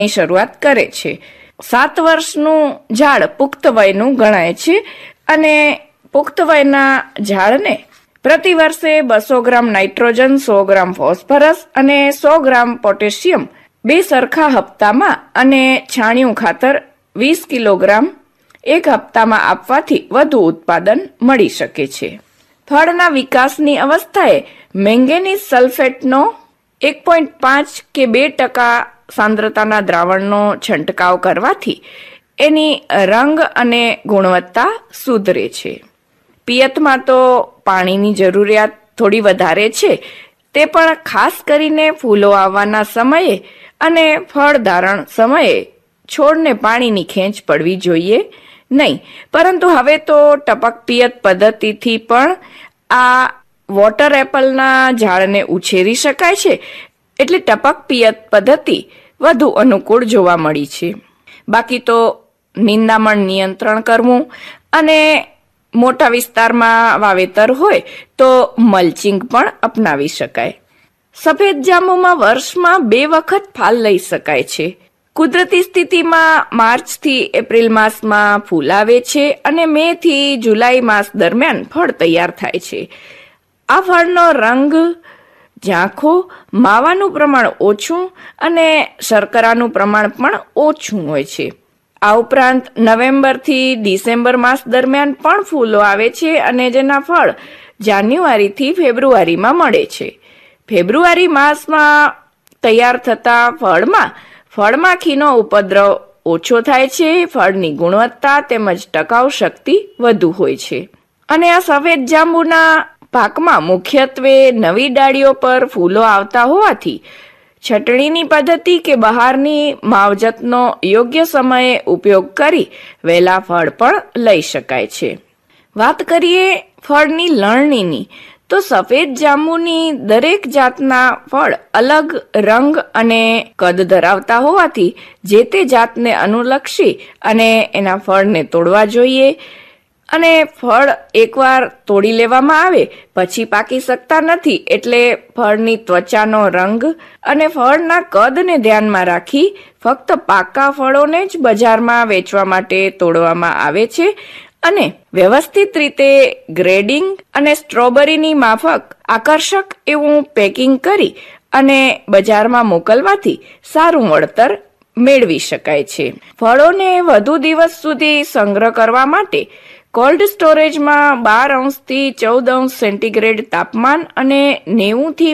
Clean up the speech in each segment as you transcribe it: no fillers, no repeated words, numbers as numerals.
શરૂઆત કરે છે. 7 વર્ષનું ઝાડ પુખ્ત વયનું ગણાય છે અને પુખ્ત વયના ઝાડને પ્રતિ વર્ષે 200 ગ્રામ નાઇટ્રોજન, 100 ગ્રામ ફોસ્ફરસ અને 100 ગ્રામ પોટેશિયમ 2 સરખા હપ્તામાં અને છાણિયું ખાતર 20 કિલોગ્રામ એક હપ્તામાં આપવાથી વધુ ઉત્પાદન મળી શકે છે. ફળના વિકાસની અવસ્થાએ મેંગેનીઝ સલ્ફેટનો 1.5 કે 2% સાંદ્રતાના દ્રાવણનો છંટકાવ કરવાથી એની રંગ અને ગુણવત્તા સુધરે છે. પિયતમાં તો પાણીની જરૂરિયાત થોડી વધારે છે, તે પણ ખાસ કરીને ફૂલો આવવાના સમયે અને ફળ ધારણ સમયે છોડને પાણીની ખેંચ પડવી જોઈએ નહીં. પરંતુ હવે તો ટપક પિયત પદ્ધતિથી પણ આ વોટર એપલના ઝાડને ઉછેરી શકાય છે, એટલે ટપક પિયત પદ્ધતિ વધુ અનુકૂળ જોવા મળી છે. બાકી તો નિંદામણ નિયંત્રણ કરવું અને મોટા વિસ્તારમાં વાવેતર હોય તો મલ્ચિંગ પણ અપનાવી શકાય. સફેદ જાંબુમાં વર્ષમાં 2 વખત ફાલ લઈ શકાય છે. કુદરતી સ્થિતિમાં માર્ચથી એપ્રિલ માસમાં ફૂલ આવે છે અને મે થી જુલાઈ માસ દરમિયાન ફળ તૈયાર થાય છે. આ ફળનો રંગ ઝાંખો, માવાનું પ્રમાણ ઓછું અને શર્કરાનું પ્રમાણ પણ ઓછું હોય છે. આ ઉપરાંત નવેમ્બરથી ડિસેમ્બર માસ દરમિયાન પણ ફૂલો આવે છે અને જેના ફળ જાન્યુઆરીથી ફેબ્રુઆરીમાં મળે છે. ફેબ્રુઆરી માસમાં તૈયાર થતા ફળમાં ફળમાખીનો ઉપદ્રવ ઓછો થાય છે. ફળની ગુણવત્તા તેમજ ટકાઉ શક્તિ વધુ હોય છે. અને આ સફેદ જાંબુના પાકમાં મુખ્યત્વે નવી ડાળીઓ પર ફૂલો આવતા હોવાથી છટણીની પદ્ધતિ કે બહારની માવજતનો યોગ્ય સમયે ઉપયોગ કરી વહેલા ફળ પણ લઈ શકાય છે. વાત કરીએ ફળની લણણીની, તો સફેદ જાંબુની દરેક જાતના ફળ અલગ રંગ અને કદ ધરાવતા હોવાથી જે તે જાતને અનુલક્ષી અને એના ફળને તોડવા જોઈએ. અને ફળ એકવાર તોડી લેવામાં આવે પછી પાકી શકતા નથી, એટલે ફળની ત્વચાનો રંગ અને ફળના કદને ધ્યાનમાં રાખી ફક્ત પાકા ફળોને જ બજારમાં વેચવા માટે તોડવામાં આવે છે અને વ્યવસ્થિત રીતે ગ્રેડિંગ અને સ્ટ્રોબેરીની માફક આકર્ષક એવું પેકિંગ કરી અને બજારમાં મોકલવાથી સારું વળતર મેળવી શકાય છે. ફળોને વધુ દિવસ સુધી સંગ્રહ કરવા માટે કોલ્ડ સ્ટોરેજમાં 12 અંશથી 14 અંશ સેન્ટીગ્રેડ તાપમાન અને 90 થી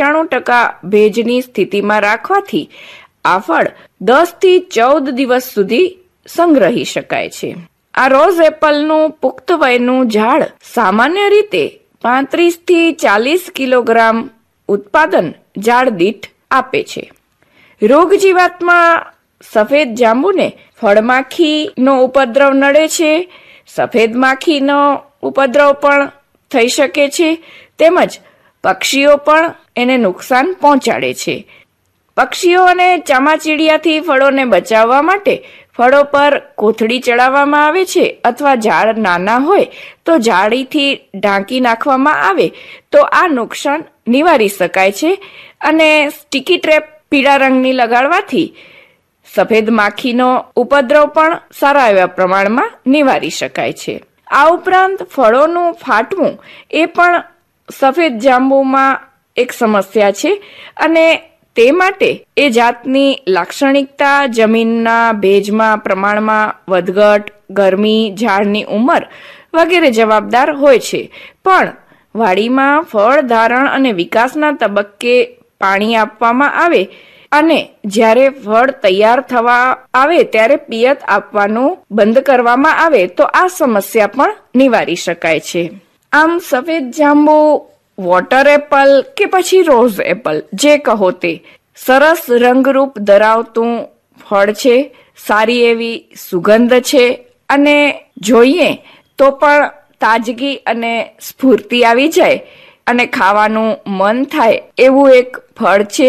95% ભેજની સ્થિતિમાં રાખવાથી આ ફળ 10 થી 14 દિવસ સુધી સંગ્રહી શકાય છે. આ રોઝ એપલનું પુખ્ત વયનું ઝાડ સામાન્ય રીતે 35 થી 40 કિલોગ્રામ ઉત્પાદન ઝાડ દીઠ આપે છે. રોગ જીવાતમાં સફેદ જાંબુને ફળમાખીનો ઉપદ્રવ નડે છે, સફેદ માખીનો ઉપદ્રવ પણ થઈ શકે છે, તેમજ પક્ષીઓ પણ એને નુકસાન પહોંચાડે છે. પક્ષીઓ અને ચામાચીડિયાથી ફળોને બચાવવા માટે ફળો પર કોથળી ચડાવવામાં આવે છે અથવા ઝાડ નાના હોય તો જાળીથી ઢાંકી નાખવામાં આવે તો આ નુકસાન નિવારી શકાય છે. અને સ્ટીકી ટ્રેપ પીળા રંગની લગાડવાથી સફેદ માખીનો ઉપદ્રવ પણ સારા એવા પ્રમાણમાં નિવારી શકાય છે. આ ઉપરાંત ફળોનું ફાટવું એ પણ સફેદ જાંબુમાં એક સમસ્યા છે અને તે માટે એ જાતની લાક્ષણિકતા જમીનના ભેજમાં પ્રમાણમાં વધઘટ, ગરમી, ઝાડની ઉંમર વગેરે જવાબદાર હોય છે. પણ વાડીમાં ફળ ધારણ અને વિકાસના તબક્કે પાણી આપવામાં આવે અને જ્યારે ફળ તૈયાર થવા આવે ત્યારે પિયત આપવાનું બંધ કરવામાં આવે તો આ સમસ્યા પણ નિવારી શકાય છે. આમ સફેદ જાંબુ વોટર એપલ કે પછી રોઝ એપલ જે કહો તે સરસ રંગરૂપ ધરાવતું ફળ છે, સારી એવી સુગંધ છે અને જોઈએ તો પણ તાજગી અને સ્ફૂર્તિ આવી જાય અને ખાવાનું મન થાય એવું એક ફળ છે.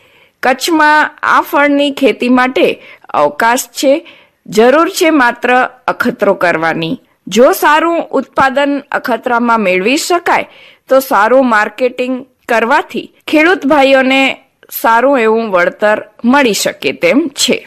કચ્છમાં આ ફળની ખેતી માટે અવકાશ છે. જરૂર છે માત્ર અખતરો કરવાની. જો સારું ઉત્પાદન અખતરામાં મેળવી શકાય તો સારું માર્કેટિંગ કરવાથી ખેડૂત ભાઈઓને સારું એવું વળતર મળી શકે તેમ છે.